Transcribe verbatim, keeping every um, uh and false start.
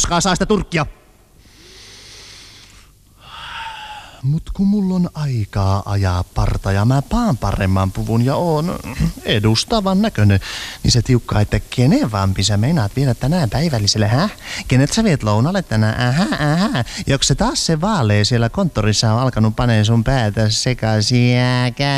koskaan saa sitä turkkia. Mut kun mulla on aikaa ajaa parta ja mä paan paremman puvun ja oon edustavan näköinen, niin se tiukkaa, että kenen vampi sä meinaat viedä tänään päivälliselle, häh? Kenet sä viet lounalle tänään, ähä, ähä? Joks se taas se vaalee siellä konttorissa on alkanut paneen sun päätä sekaisin,